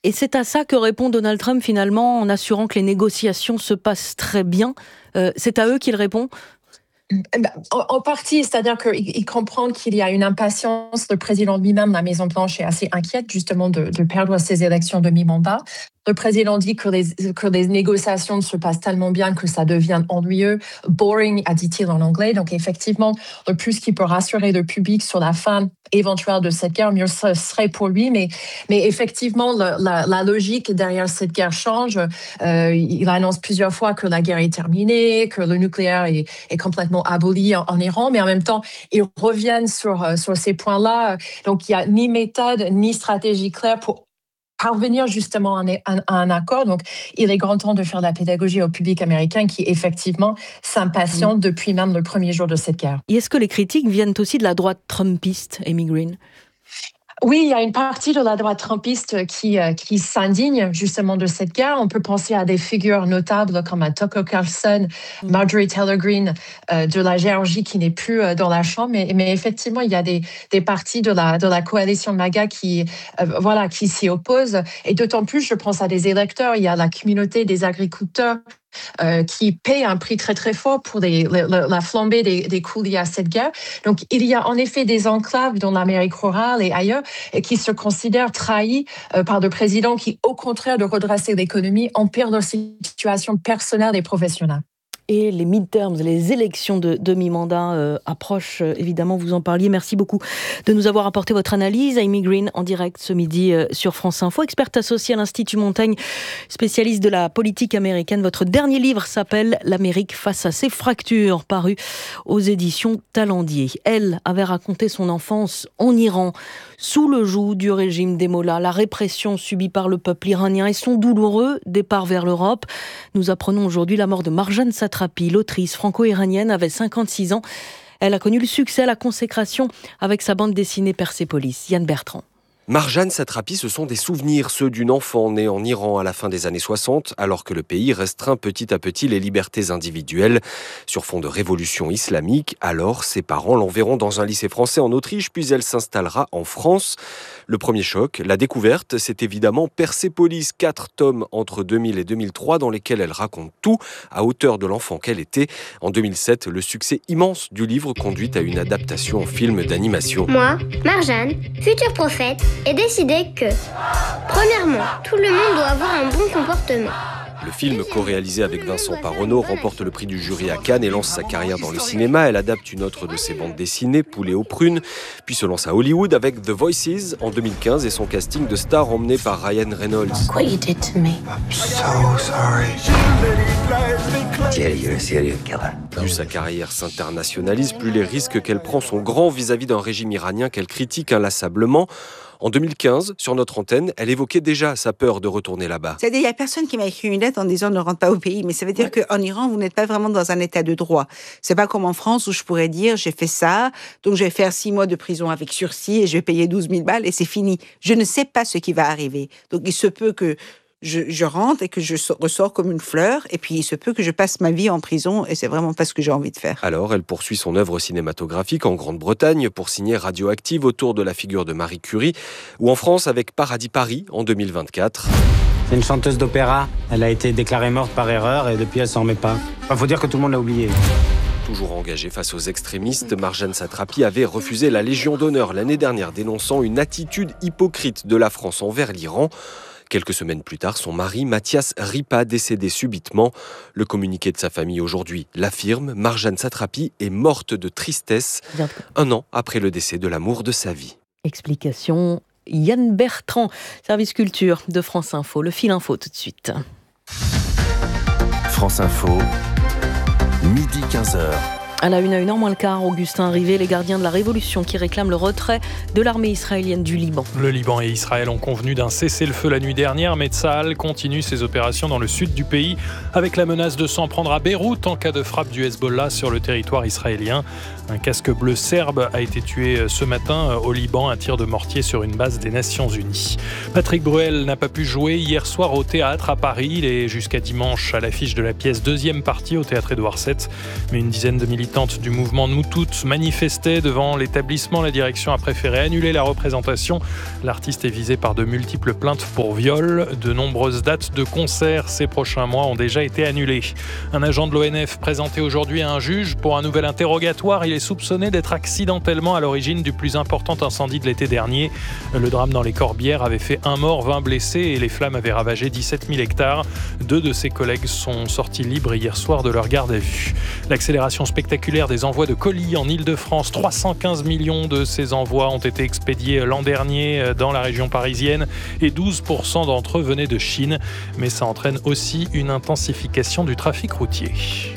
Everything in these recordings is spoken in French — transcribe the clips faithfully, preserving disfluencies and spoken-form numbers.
Et c'est à ça que répond Donald Trump finalement en assurant que les négociations se passent très bien. Euh, c'est à eux qu'il répond ? En, en partie, c'est-à-dire qu'il comprend qu'il y a une impatience. Le président lui-même, la Maison-Blanche, est assez inquiète justement de, de perdre ces élections de mi-mandat. Le président dit que les, que les négociations se passent tellement bien que ça devient ennuyeux, boring, a dit-il en anglais. Donc effectivement, le plus qu'il peut rassurer le public sur la fin éventuelle de cette guerre, mieux ce serait pour lui. Mais, mais effectivement, la, la, la logique derrière cette guerre change. Euh, il annonce plusieurs fois que la guerre est terminée, que le nucléaire est, est complètement aboli en, en Iran, mais en même temps, ils reviennent sur, sur ces points-là. Donc il n'y a ni méthode, ni stratégie claire pour parvenir justement à un, à un accord. Donc, il est grand temps de faire de la pédagogie au public américain qui, effectivement, s'impatiente mmh. depuis même le premier jour de cette guerre. Et est-ce que les critiques viennent aussi de la droite trumpiste, Amy Green ? Oui, il y a une partie de la droite trumpiste qui, qui s'indigne justement de cette guerre. On peut penser à des figures notables comme à Tucker Carlson, Marjorie Taylor Greene euh, de la Géorgie qui n'est plus euh, dans la Chambre. Mais, mais effectivement, il y a des, des partis de la, de la coalition MAGA qui, euh, voilà, qui s'y opposent. Et d'autant plus, je pense à des électeurs. Il y a la communauté des agriculteurs Euh, qui paie un prix très très fort pour les, la, la flambée des, des coûts liés à cette guerre. Donc il y a en effet des enclaves dans l'Amérique rurale et ailleurs et qui se considèrent trahis euh, par le président qui, au contraire de redresser l'économie, empire leur situation personnelle et professionnelle. Et les midterms, les élections de, de mi-mandat euh, approchent, euh, évidemment, vous en parliez. Merci beaucoup de nous avoir apporté votre analyse. Amy Green, en direct ce midi euh, sur France Info, experte associée à l'Institut Montaigne, spécialiste de la politique américaine. Votre dernier livre s'appelle « L'Amérique face à ses fractures », paru aux éditions Talendier. Elle avait raconté son enfance en Iran, sous le joug du régime des mollahs, la répression subie par le peuple iranien et son douloureux départ vers l'Europe. Nous apprenons aujourd'hui la mort de Marjane Satrapi, l'autrice franco-iranienne, avait cinquante-six ans. Elle a connu le succès, la consécration avec sa bande dessinée Persépolis. Yann Bertrand. Marjane Satrapi, ce sont des souvenirs, ceux d'une enfant née en Iran à la fin des années soixante, alors que le pays restreint petit à petit les libertés individuelles. Sur fond de révolution islamique, alors ses parents l'enverront dans un lycée français en Autriche, puis elle s'installera en France. Le premier choc, la découverte, c'est évidemment Persépolis, quatre tomes entre deux mille et deux mille trois, dans lesquels elle raconte tout, à hauteur de l'enfant qu'elle était. En deux mille sept, le succès immense du livre conduit à une adaptation en film d'animation. Moi, Marjane, futur prophète, et décidé que, premièrement, tout le monde doit avoir un bon comportement. Le film, co-réalisé avec Vincent Parronneau, remporte le prix du jury à Cannes et lance sa carrière dans le cinéma. Elle adapte une autre de ses bandes dessinées, Poulet aux prunes, puis se lance à Hollywood avec The Voices en deux mille quinze et son casting de stars emmené par Ryan Reynolds. What you did to me. I'm so sorry. Jerry, you're a serial killer. Plus sa carrière s'internationalise, plus les risques qu'elle prend sont grands vis-à-vis d'un régime iranien qu'elle critique inlassablement. En deux mille quinze, sur notre antenne, elle évoquait déjà sa peur de retourner là-bas. C'est-à-dire, il n'y a personne qui m'a écrit une lettre en disant ne rentre pas au pays. Mais ça veut dire ouais. qu'en Iran, vous n'êtes pas vraiment dans un état de droit. C'est pas comme en France où je pourrais dire j'ai fait ça, donc je vais faire six mois de prison avec sursis et je vais payer douze mille balles et c'est fini. Je ne sais pas ce qui va arriver. Donc il se peut que Je, je rentre et que je ressors comme une fleur, et puis il se peut que je passe ma vie en prison, et c'est vraiment pas ce que j'ai envie de faire. Alors, elle poursuit son œuvre cinématographique en Grande-Bretagne pour signer Radioactive autour de la figure de Marie Curie, ou en France avec Paradis Paris en deux mille vingt-quatre. C'est une chanteuse d'opéra, elle a été déclarée morte par erreur, et depuis elle s'en remet pas. Enfin, faut dire que tout le monde l'a oublié. Toujours engagée face aux extrémistes, Marjane Satrapi avait refusé la Légion d'honneur l'année dernière, dénonçant une attitude hypocrite de la France envers l'Iran. Quelques semaines plus tard, son mari, Mathias Ripa, décédé subitement. Le communiqué de sa famille aujourd'hui l'affirme, Marjane Satrapi est morte de tristesse, un an après le décès de l'amour de sa vie. Explication, Yann Bertrand, service culture de France Info. Le fil info tout de suite. France Info, midi quinze heures. À la une, à une heure moins le quart, Augustin Rivet, les gardiens de la Révolution qui réclament le retrait de l'armée israélienne du Liban. Le Liban et Israël ont convenu d'un cessez-le-feu la nuit dernière, mais Tsahal continue ses opérations dans le sud du pays avec la menace de s'en prendre à Beyrouth en cas de frappe du Hezbollah sur le territoire israélien. Un casque bleu serbe a été tué ce matin au Liban, un tir de mortier sur une base des Nations Unies. Patrick Bruel n'a pas pu jouer hier soir au théâtre à Paris. Il est jusqu'à dimanche à l'affiche de la pièce deuxième partie au théâtre Édouard sept, mais une dizaine de militants militantes du mouvement Nous Toutes manifestaient devant l'établissement. La direction a préféré annuler la représentation. L'artiste est visé par de multiples plaintes pour viol. De nombreuses dates de concerts ces prochains mois ont déjà été annulées. Un agent de l'O N F présenté aujourd'hui à un juge pour un nouvel interrogatoire. Il est soupçonné d'être accidentellement à l'origine du plus important incendie de l'été dernier. Le drame dans les Corbières avait fait un mort, vingt blessés et les flammes avaient ravagé dix-sept mille hectares. Deux de ses collègues sont sortis libres hier soir de leur garde à vue. L'accélération spectaculaire des envois de colis en Ile-de-France. trois cent quinze millions de ces envois ont été expédiés l'an dernier dans la région parisienne et douze pour cent d'entre eux venaient de Chine. Mais ça entraîne aussi une intensification du trafic routier.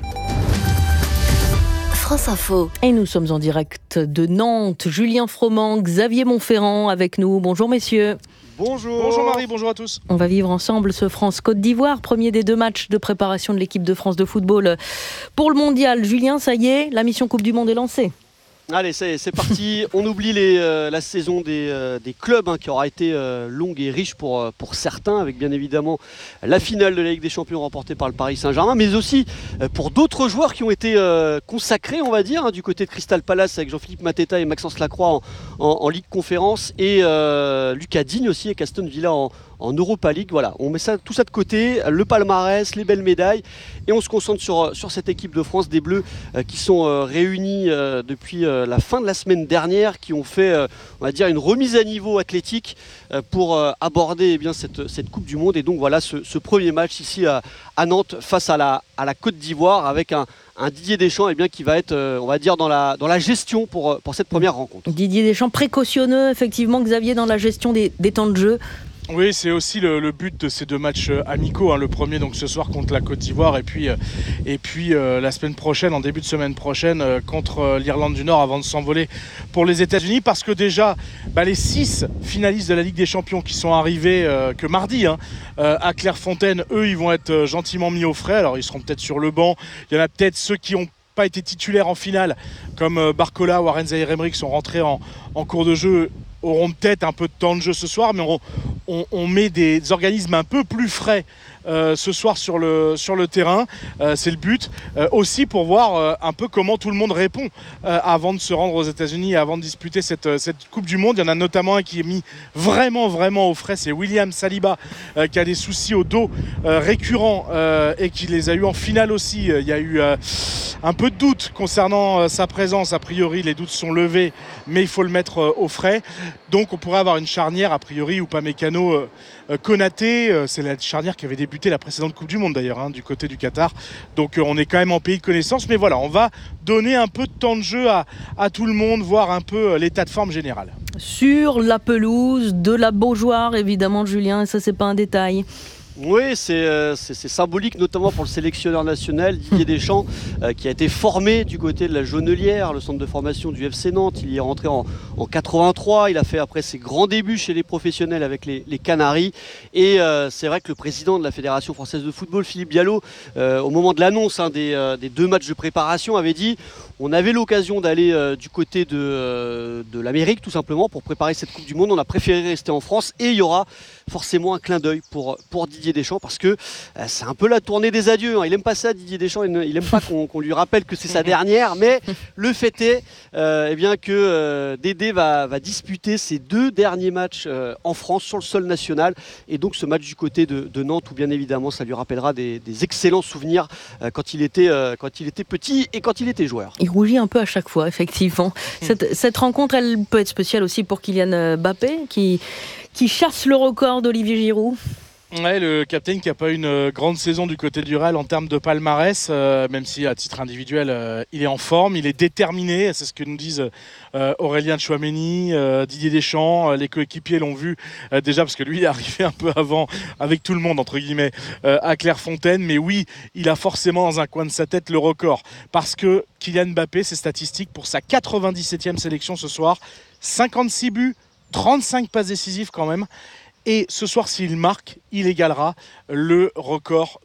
France Info. Et nous sommes en direct de Nantes. Julien Froment, Xavier Montferrand avec nous. Bonjour messieurs. Bonjour. Bonjour Marie, bonjour à tous. On va vivre ensemble ce France-Côte d'Ivoire, premier des deux matchs de préparation de l'équipe de France de football pour le mondial. Julien, ça y est, la mission Coupe du Monde est lancée. Allez, c'est, c'est parti. On oublie les, euh, la saison des, euh, des clubs hein, qui aura été euh, longue et riche pour, euh, pour certains, avec bien évidemment la finale de la Ligue des Champions remportée par le Paris Saint-Germain, mais aussi euh, pour d'autres joueurs qui ont été euh, consacrés, on va dire, hein, du côté de Crystal Palace avec Jean-Philippe Mateta et Maxence Lacroix en, en, en Ligue Conférence et euh, Lucas Digne aussi avec Aston Villa en, en Europa League. Voilà, on met ça, tout ça de côté, le palmarès, les belles médailles et on se concentre sur, sur cette équipe de France des Bleus euh, qui sont euh, réunis euh, depuis euh, la fin de la semaine dernière, qui ont fait euh, on va dire une remise à niveau athlétique euh, pour euh, aborder eh bien, cette, cette Coupe du Monde et donc voilà ce, ce premier match ici à, à Nantes face à la, à la Côte d'Ivoire avec un, un Didier Deschamps eh bien, qui va être euh, on va dire dans la, dans la gestion pour, pour cette première rencontre. Didier Deschamps précautionneux effectivement Xavier dans la gestion des, des temps de jeu. Oui, c'est aussi le, le but de ces deux matchs amicaux. Hein. Le premier, donc ce soir contre la Côte d'Ivoire, et puis, euh, et puis euh, la semaine prochaine, en début de semaine prochaine, euh, contre euh, l'Irlande du Nord, avant de s'envoler pour les États-Unis. Parce que déjà, bah, les six finalistes de la Ligue des Champions qui sont arrivés euh, que mardi hein, euh, à Clairefontaine, eux, ils vont être euh, gentiment mis au frais. Alors, ils seront peut-être sur le banc. Il y en a peut-être ceux qui ont pas été titulaires en finale, comme euh, Barcola ou Warren Zaïre-Emery, qui sont rentrés en, en cours de jeu, auront peut-être un peu de temps de jeu ce soir, mais on, on, on met des organismes un peu plus frais euh, ce soir sur le, sur le terrain. Euh, c'est le but. Euh, aussi pour voir euh, un peu comment tout le monde répond euh, avant de se rendre aux États-Unis et avant de disputer cette, cette Coupe du Monde. Il y en a notamment un qui est mis vraiment, vraiment au frais. C'est William Saliba euh, qui a des soucis au dos euh, récurrents euh, et qui les a eu en finale aussi. Il y a eu euh, un peu de doute concernant euh, sa présence. A priori, les doutes sont levés, mais il faut le mettre euh, au frais. Donc on pourrait avoir une charnière a priori Upamecano euh, euh, Konaté, euh, c'est la charnière qui avait débuté la précédente Coupe du Monde d'ailleurs hein, du côté du Qatar. Donc euh, on est quand même en pays de connaissance, mais voilà, on va donner un peu de temps de jeu à, à tout le monde, voir un peu euh, l'état de forme général. Sur la pelouse de la Beaujoire évidemment Julien, et ça c'est pas un détail. Oui, c'est, euh, c'est, c'est symbolique notamment pour le sélectionneur national Didier Deschamps euh, qui a été formé du côté de la Jaunelière, le centre de formation du F C Nantes. Il y est rentré en, en quatre-vingt-trois, il a fait après ses grands débuts chez les professionnels avec les, les Canaries et euh, c'est vrai que le président de la Fédération Française de Football, Philippe Diallo, euh, au moment de l'annonce hein, des, euh, des deux matchs de préparation avait dit on avait l'occasion d'aller euh, du côté de, euh, de l'Amérique tout simplement pour préparer cette Coupe du Monde, on a préféré rester en France et il y aura forcément un clin d'œil pour, pour Didier Deschamps parce que euh, c'est un peu la tournée des adieux. Hein. Il n'aime pas ça, Didier Deschamps. Il n'aime pas qu'on, qu'on lui rappelle que c'est sa dernière. Mais le fait est euh, eh bien que euh, Dédé va, va disputer ses deux derniers matchs euh, en France sur le sol national. Et donc ce match du côté de, de Nantes où bien évidemment ça lui rappellera des, des excellents souvenirs euh, quand, il était, euh, quand il était petit et quand il était joueur. Il rougit un peu à chaque fois, effectivement. Cette, cette rencontre, elle peut être spéciale aussi pour Kylian Mbappé qui, qui chasse le record d'Olivier Giroud. Ouais, le capitaine qui n'a pas eu une grande saison du côté du Real en termes de palmarès, euh, même si à titre individuel euh, il est en forme, il est déterminé, c'est ce que nous disent euh, Aurélien Tchouaméni, euh, Didier Deschamps, euh, les coéquipiers l'ont vu euh, déjà parce que lui il est arrivé un peu avant avec tout le monde entre guillemets euh, à Clairefontaine, mais oui il a forcément dans un coin de sa tête le record parce que Kylian Mbappé, ses statistiques pour sa quatre-vingt-dix-septième sélection ce soir, cinquante-six buts, trente-cinq passes décisives quand même. Et ce soir, s'il marque, il égalera le record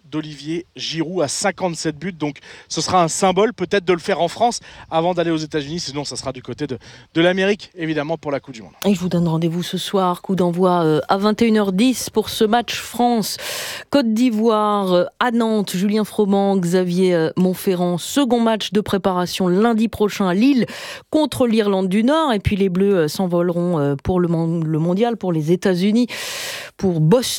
d'Olivier Giroud à cinquante-sept buts. Donc ce sera un symbole peut-être de le faire en France avant d'aller aux États-Unis. Sinon, ça sera du côté de, de l'Amérique, évidemment, pour la Coupe du Monde. Et je vous donne rendez-vous ce soir, coup d'envoi euh, à vingt et une heures dix pour ce match France-Côte d'Ivoire euh, à Nantes. Julien Froment, Xavier euh, Montferrand. Second match de préparation lundi prochain à Lille contre l'Irlande du Nord. Et puis les Bleus euh, s'envoleront euh, pour le, mon- le mondial, pour les États-Unis, pour Boston.